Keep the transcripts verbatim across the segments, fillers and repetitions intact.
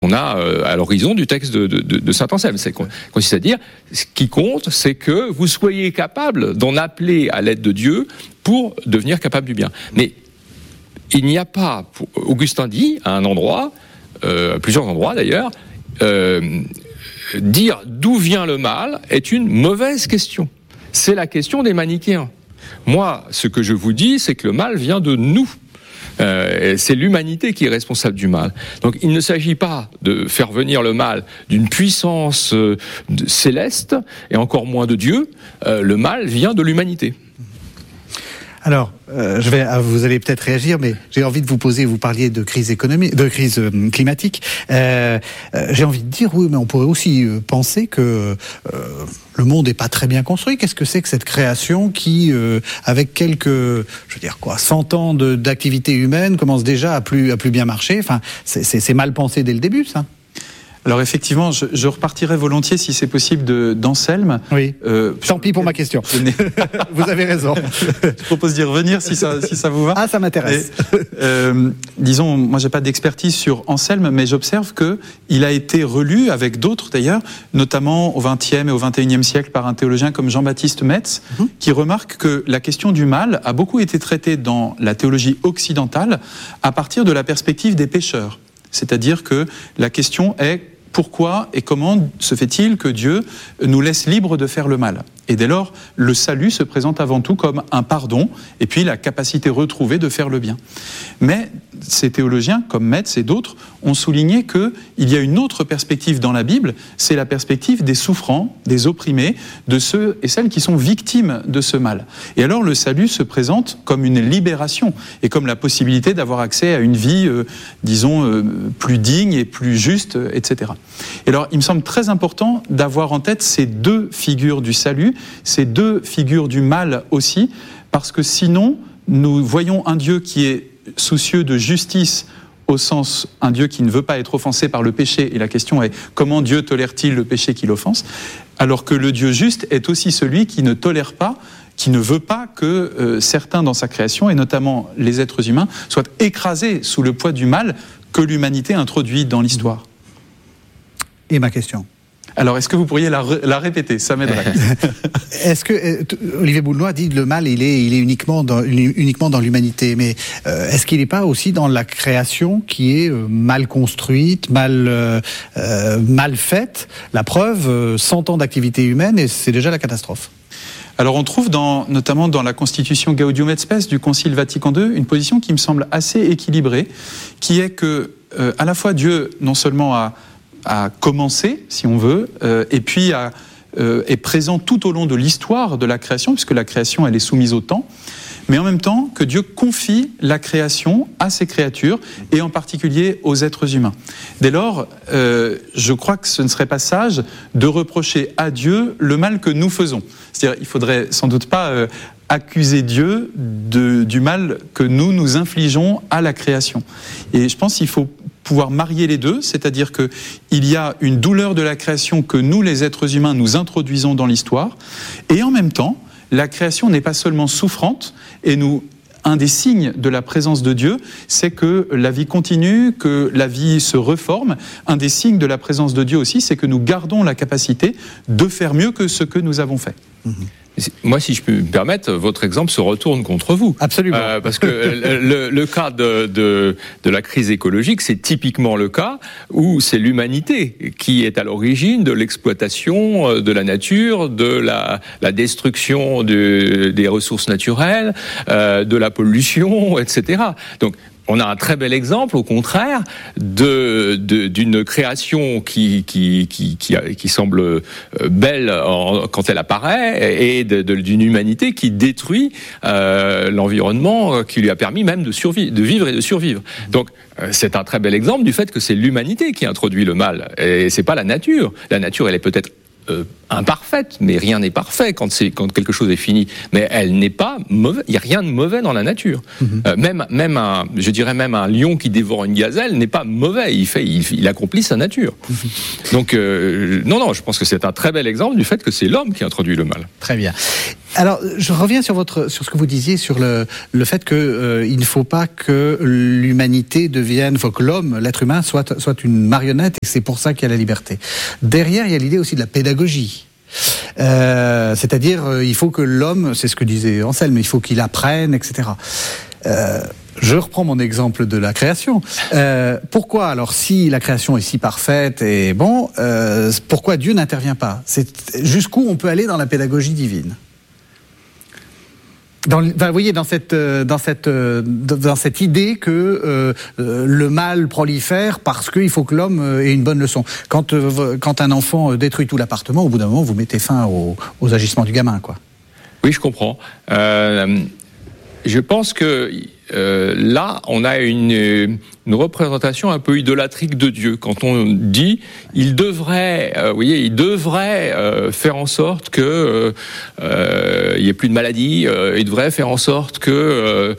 qu'on a euh, à l'horizon du texte de, de, de saint Anselme. C'est qu'on consiste à dire, ce qui compte, c'est que vous soyez capable d'en appeler à l'aide de Dieu pour devenir capable du bien. Mais il n'y a pas, pour, Augustin dit à un endroit, euh, à plusieurs endroits d'ailleurs, euh, dire d'où vient le mal est une mauvaise question. C'est la question des manichéens. Moi, ce que je vous dis, c'est que le mal vient de nous. Euh, c'est l'humanité qui est responsable du mal. Donc il ne s'agit pas de faire venir le mal d'une puissance euh, céleste, et encore moins de Dieu. Euh, le mal vient de l'humanité. Alors, euh, je vais, vous allez peut-être réagir, mais j'ai envie de vous poser, vous parliez de crise économique, de crise euh, climatique. Euh, euh, j'ai envie de dire, oui, mais on pourrait aussi euh, penser que euh, le monde n'est pas très bien construit. Qu'est-ce que c'est que cette création qui, euh, avec quelques, je veux dire quoi, cent ans de, d'activité humaine, commence déjà à plus, à plus bien marcher. Enfin, c'est, c'est, c'est mal pensé dès le début, ça. Alors effectivement, je, je repartirais volontiers, si c'est possible, de, d'Anselme. Oui. Euh, Tant pis pour ma question. Vous avez raison. Je propose d'y revenir si ça, si ça vous va. Ah, ça m'intéresse. Et, euh, disons, moi, j'ai pas d'expertise sur Anselme, mais j'observe que il a été relu avec d'autres d'ailleurs, notamment au vingtième et au vingt et unième siècle par un théologien comme Jean-Baptiste Metz, mm-hmm. qui remarque que la question du mal a beaucoup été traitée dans la théologie occidentale à partir de la perspective des pécheurs. C'est-à-dire que la question est pourquoi et comment se fait-il que Dieu nous laisse libres de faire le mal ? Et dès lors, le salut se présente avant tout comme un pardon et puis la capacité retrouvée de faire le bien. Mais ces théologiens, comme Metz et d'autres, ont souligné qu'il y a une autre perspective dans la Bible, c'est la perspective des souffrants, des opprimés, de ceux et celles qui sont victimes de ce mal. Et alors le salut se présente comme une libération et comme la possibilité d'avoir accès à une vie, euh, disons, euh, plus digne et plus juste, et cetera. Et alors il me semble très important d'avoir en tête ces deux figures du salut, ces deux figures du mal aussi, parce que sinon, nous voyons un Dieu qui est soucieux de justice, au sens un Dieu qui ne veut pas être offensé par le péché, et la question est comment Dieu tolère-t-il le péché qui l'offense, alors que le Dieu juste est aussi celui qui ne tolère pas, qui ne veut pas que euh, certains dans sa création, et notamment les êtres humains, soient écrasés sous le poids du mal que l'humanité introduit dans l'histoire. Et ma question ? Alors, est-ce que vous pourriez la, la répéter ? Ça m'aiderait. Est-ce que euh, Olivier Boulnois dit que le mal, il est, il est uniquement dans, uniquement dans l'humanité, mais euh, est-ce qu'il n'est pas aussi dans la création qui est euh, mal construite, mal, euh, euh, mal faite ? La preuve, euh, cent ans d'activité humaine, et c'est déjà la catastrophe. Alors on trouve dans, notamment dans la constitution Gaudium et Spes du Concile Vatican deux une position qui me semble assez équilibrée, qui est que euh, à la fois Dieu non seulement a à commencer, si on veut, euh, et puis à, euh, est présent tout au long de l'histoire de la création, puisque la création, elle est soumise au temps, mais en même temps que Dieu confie la création à ses créatures, et en particulier aux êtres humains. Dès lors, euh, je crois que ce ne serait pas sage de reprocher à Dieu le mal que nous faisons. C'est-à-dire, il faudrait sans doute pas euh, accuser Dieu de, du mal que nous nous infligeons à la création. Et je pense qu'il faut pouvoir marier les deux, c'est-à-dire qu'il y a une douleur de la création que nous, les êtres humains, nous introduisons dans l'histoire, et en même temps, la création n'est pas seulement souffrante, et nous, un des signes de la présence de Dieu, c'est que la vie continue, que la vie se reforme. Un des signes de la présence de Dieu aussi, c'est que nous gardons la capacité de faire mieux que ce que nous avons fait. Mmh. Moi, si je peux me permettre, votre exemple se retourne contre vous. Absolument. Euh, parce que le, le cas de, de, de la crise écologique, c'est typiquement le cas où c'est l'humanité qui est à l'origine de l'exploitation de la nature, de la, la destruction de, des ressources naturelles, euh, de la pollution, et cetera. Donc, on a un très bel exemple, au contraire, de, de, d'une création qui, qui, qui, qui, qui semble belle en, quand elle apparaît, et de, de, d'une humanité qui détruit euh, l'environnement qui lui a permis même de, survivre, de vivre et de survivre. Donc, c'est un très bel exemple du fait que c'est l'humanité qui introduit le mal, et c'est pas la nature. La nature, elle est peut-être Euh, imparfaite, mais rien n'est parfait quand, c'est, quand quelque chose est fini. Mais elle n'est pas mauvaise. Il n'y a rien de mauvais dans la nature. Mmh. Euh, même, même un, je dirais même un lion qui dévore une gazelle n'est pas mauvais. Il fait, il, il accomplit sa nature. Mmh. Donc, euh, non, non, je pense que c'est un très bel exemple du fait que c'est l'homme qui introduit le mal. Très bien. Alors, je reviens sur votre, sur ce que vous disiez sur le, le fait que euh, il ne faut pas que l'humanité devienne, faut que l'homme, l'être humain, soit, soit une marionnette, et c'est pour ça qu'il y a la liberté. Derrière, il y a l'idée aussi de la pédagogie. Euh, c'est-à-dire, euh, il faut que l'homme, c'est ce que disait Anselme, il faut qu'il apprenne, et cetera. Euh, je reprends mon exemple de la création. Euh, pourquoi alors, si la création est si parfaite et bon, euh, pourquoi Dieu n'intervient pas ? C'est jusqu'où on peut aller dans la pédagogie divine ? Dans, enfin, vous voyez, dans cette, dans cette, dans cette idée que euh, le mal prolifère parce qu'il faut que l'homme ait une bonne leçon. Quand, euh, quand un enfant détruit tout l'appartement, au bout d'un moment, vous mettez fin aux, aux agissements du gamin, quoi. Oui, je comprends. Euh, je pense que euh, là, on a une, une représentation un peu idolâtrique de Dieu. Quand on dit, il devrait, euh, vous voyez, il devrait euh, faire en sorte que euh, euh, il y ait plus de maladies. Euh, il devrait faire en sorte que, euh,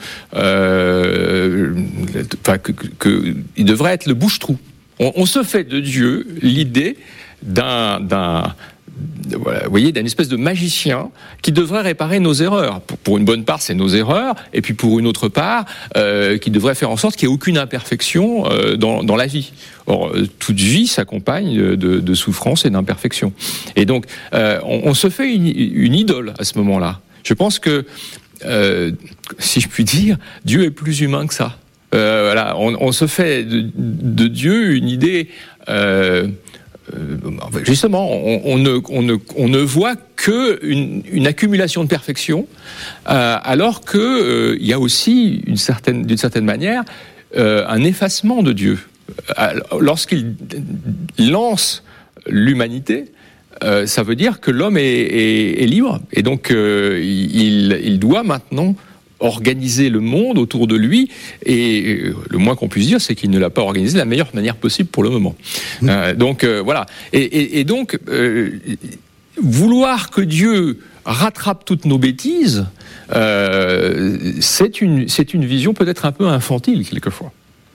euh, enfin, que, que, que, il devrait être le bouche-trou. On, on se fait de Dieu l'idée d'un, d'un Voilà, vous voyez, d'une espèce de magicien qui devrait réparer nos erreurs. Pour, pour une bonne part, c'est nos erreurs, et puis pour une autre part, euh, qui devrait faire en sorte qu'il n'y ait aucune imperfection euh, dans, dans la vie. Or, euh, toute vie s'accompagne de, de souffrances et d'imperfections. Et donc, euh, on, on se fait une, une idole à ce moment-là. Je pense que, euh, si je puis dire, Dieu est plus humain que ça. Euh, voilà, on, on se fait de, de Dieu une idée... Euh, Justement, on, on, ne, on, ne, on ne voit qu'une une accumulation de perfection, euh, alors qu'il euh, y a aussi, une certaine, d'une certaine manière, euh, un effacement de Dieu. Lorsqu'il lance l'humanité, euh, ça veut dire que l'homme est, est, est libre, et donc euh, il, il doit maintenant organiser le monde autour de lui, et le moins qu'on puisse dire, c'est qu'il ne l'a pas organisé de la meilleure manière possible pour le moment. Mmh. Euh, donc euh, voilà. Et, et, et donc, euh, vouloir que Dieu rattrape toutes nos bêtises, euh, c'est une, c'est une vision peut-être un peu infantile, quelquefois.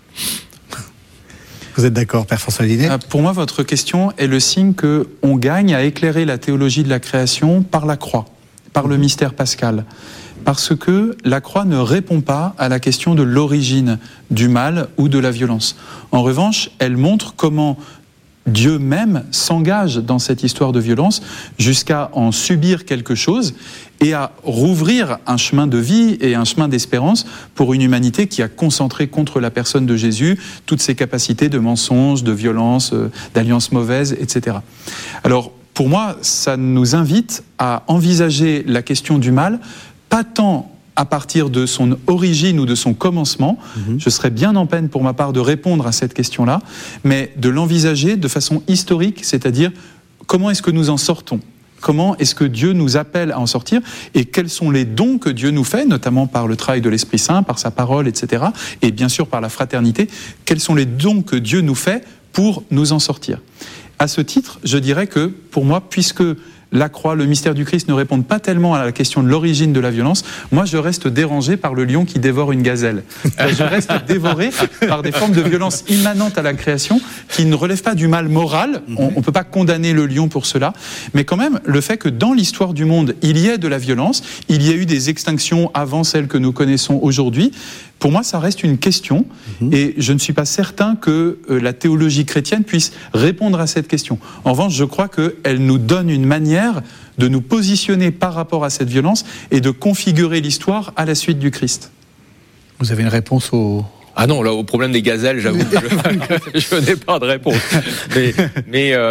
Vous êtes d'accord, Père François Linet ? Pour moi, votre question est le signe qu'on gagne à éclairer la théologie de la création par la croix, par le mystère pascal. Parce que la croix ne répond pas à la question de l'origine du mal ou de la violence. En revanche, elle montre comment Dieu même s'engage dans cette histoire de violence jusqu'à en subir quelque chose et à rouvrir un chemin de vie et un chemin d'espérance pour une humanité qui a concentré contre la personne de Jésus toutes ses capacités de mensonge, de violence, d'alliance mauvaise, et cetera. Alors, pour moi, ça nous invite à envisager la question du mal pas tant à partir de son origine ou de son commencement, mmh. je serais bien en peine pour ma part de répondre à cette question-là, mais de l'envisager de façon historique, c'est-à-dire comment est-ce que nous en sortons ? Comment est-ce que Dieu nous appelle à en sortir ? Et quels sont les dons que Dieu nous fait, notamment par le travail de l'Esprit Saint, par sa parole, et cetera, et bien sûr par la fraternité, quels sont les dons que Dieu nous fait pour nous en sortir ? À ce titre, je dirais que, pour moi, puisque la croix, le mystère du Christ ne répondent pas tellement à la question de l'origine de la violence, moi je reste dérangé par le lion qui dévore une gazelle. Je reste dévoré par des formes de violence immanentes à la création qui ne relèvent pas du mal moral. On ne peut pas condamner le lion pour cela, mais quand même le fait que dans l'histoire du monde, il y ait de la violence, il y a eu des extinctions avant celles que nous connaissons aujourd'hui. Pour moi, ça reste une question, mmh. et je ne suis pas certain que euh, la théologie chrétienne puisse répondre à cette question. En revanche, je crois qu'elle nous donne une manière de nous positionner par rapport à cette violence et de configurer l'histoire à la suite du Christ. Vous avez une réponse au... Ah non, là, au problème des gazelles, j'avoue, je, je n'ai pas de réponse. Mais, mais euh,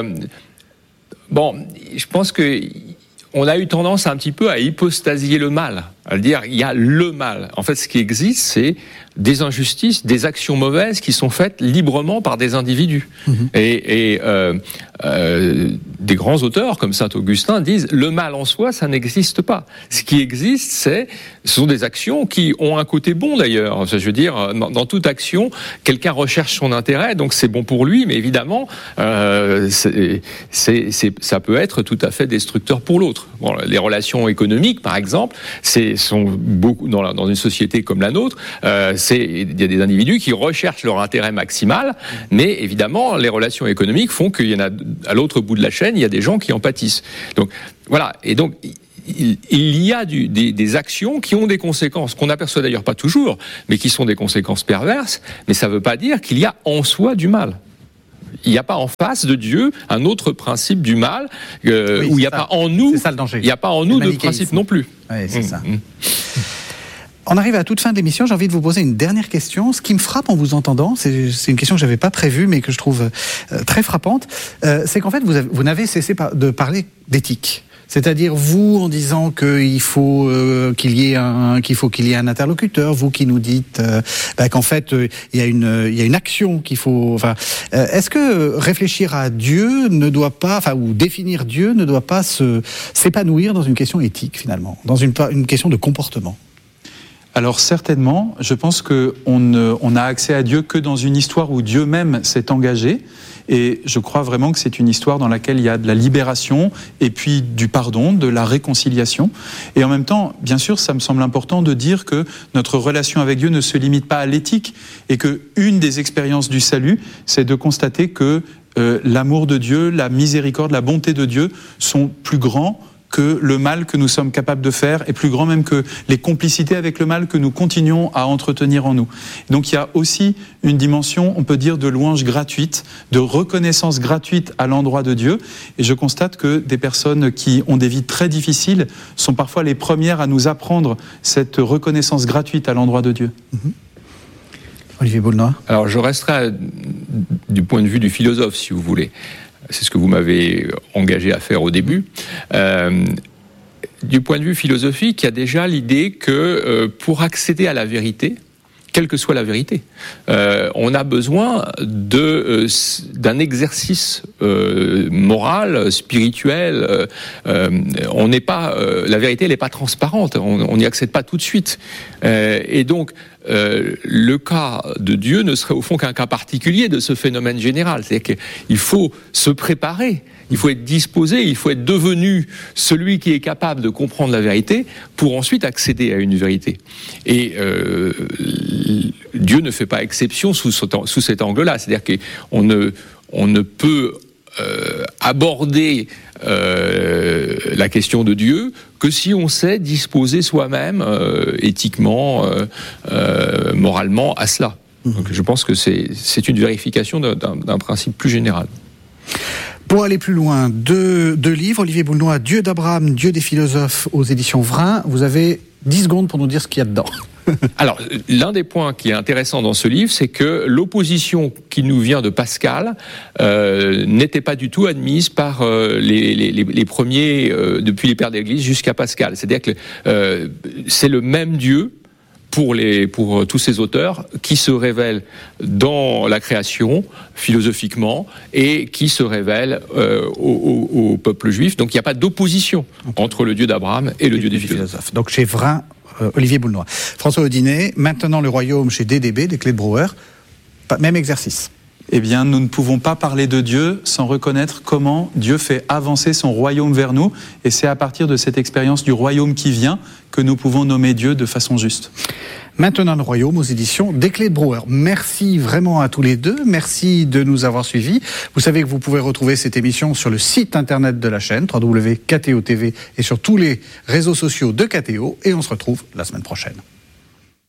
bon, je pense que... on a eu tendance un petit peu à hypostasier le mal, à dire il y a le mal. En fait, ce qui existe, c'est des injustices, des actions mauvaises qui sont faites librement par des individus. Mmh. Et, et euh, euh, des grands auteurs comme saint Augustin disent le mal en soi, ça n'existe pas. Ce qui existe, c'est ce sont des actions qui ont un côté bon d'ailleurs. Je veux dire, dans, dans toute action, quelqu'un recherche son intérêt, donc c'est bon pour lui, mais évidemment, euh, c'est, c'est, c'est, ça peut être tout à fait destructeur pour l'autre. Bon, les relations économiques, par exemple, c'est sont beaucoup dans, la, dans une société comme la nôtre. Euh, c'est il y a des individus qui recherchent leur intérêt maximal, mais évidemment, les relations économiques font qu'il y en a à l'autre bout de la chaîne, il y a des gens qui en pâtissent. Donc voilà. Et donc il, il y a du, des, des actions qui ont des conséquences, qu'on n'aperçoit d'ailleurs pas toujours, mais qui sont des conséquences perverses, mais ça ne veut pas dire qu'il y a en soi du mal. Il n'y a pas en face de Dieu un autre principe du mal, euh, oui, où il n'y a ça. pas en nous, ça, le danger. Il n'y a pas en nous de principe non plus. Oui, c'est mmh, ça. Mmh. On arrive à toute fin de l'émission, j'ai envie de vous poser une dernière question. Ce qui me frappe en vous entendant, c'est, c'est une question que je n'avais pas prévue, mais que je trouve euh, très frappante, euh, c'est qu'en fait, vous, avez, vous n'avez cessé par, de parler d'éthique. C'est-à-dire vous en disant qu'il faut euh, qu'il y ait un qu'il faut qu'il y ait un interlocuteur, vous qui nous dites euh, bah, qu'en fait il euh, y a une il y a une action qu'il faut. Enfin, euh, est-ce que réfléchir à Dieu ne doit pas, enfin ou définir Dieu ne doit pas se s'épanouir dans une question éthique finalement, dans une une question de comportement? Alors certainement, je pense qu'on on n'a accès à Dieu que dans une histoire où Dieu même s'est engagé. Et je crois vraiment que c'est une histoire dans laquelle il y a de la libération et puis du pardon, de la réconciliation. Et en même temps, bien sûr, ça me semble important de dire que notre relation avec Dieu ne se limite pas à l'éthique et qu'une des expériences du salut, c'est de constater que euh, l'amour de Dieu, la miséricorde, la bonté de Dieu sont plus grands que le mal que nous sommes capables de faire est plus grand même que les complicités avec le mal que nous continuons à entretenir en nous. Donc il y a aussi une dimension, on peut dire, de louange gratuite, de reconnaissance gratuite à l'endroit de Dieu. Et je constate que des personnes qui ont des vies très difficiles sont parfois les premières à nous apprendre cette reconnaissance gratuite à l'endroit de Dieu. Mmh. Olivier Boulnois. Alors je resterai du point de vue du philosophe, si vous voulez. C'est ce que vous m'avez engagé à faire au début. Euh, du point de vue philosophique, il y a déjà l'idée que euh, pour accéder à la vérité, quelle que soit la vérité, euh, on a besoin de, euh, d'un exercice euh, moral, spirituel. Euh, euh, on n'est pas, euh, la vérité, elle n'est pas transparente. On n'y accède pas tout de suite. Euh, et donc, Euh, le cas de Dieu ne serait au fond qu'un cas particulier de ce phénomène général. C'est-à-dire qu'il faut se préparer, il faut être disposé, il faut être devenu celui qui est capable de comprendre la vérité pour ensuite accéder à une vérité. Et euh, Dieu ne fait pas exception sous, ce, sous cet angle-là. C'est-à-dire qu'on ne, on ne peut euh, aborder euh, la question de Dieu que si on sait disposer soi-même euh, éthiquement, euh, euh, moralement à cela. Donc je pense que c'est, c'est une vérification d'un, d'un principe plus général. Pour aller plus loin, deux, deux livres, Olivier Boulnois, Dieu d'Abraham, Dieu des philosophes aux éditions Vrin. Vous avez dix secondes pour nous dire ce qu'il y a dedans. Alors, l'un des points qui est intéressant dans ce livre, c'est que l'opposition qui nous vient de Pascal euh, n'était pas du tout admise par euh, les, les, les premiers, euh, depuis les pères de l'Église jusqu'à Pascal. C'est-à-dire que euh, c'est le même Dieu pour, les, pour tous ces auteurs qui se révèle dans la création, philosophiquement, et qui se révèle euh, au, au, au peuple juif. Donc il n'y a pas d'opposition entre le Dieu d'Abraham et le et Dieu des philosophes. philosophes. Donc chez Vrin, Euh, Olivier Boulnois. François Audinet, maintenant le royaume chez D D B, des Clés de Brouwer, même exercice. Eh bien, nous ne pouvons pas parler de Dieu sans reconnaître comment Dieu fait avancer son royaume vers nous, et c'est à partir de cette expérience du royaume qui vient que nous pouvons nommer Dieu de façon juste. Maintenant le royaume aux éditions des Clés de Brouwer. Merci vraiment à tous les deux, merci de nous avoir suivis. Vous savez que vous pouvez retrouver cette émission sur le site internet de la chaîne, w w w point k t o point t v, et sur tous les réseaux sociaux de K T O, et on se retrouve la semaine prochaine.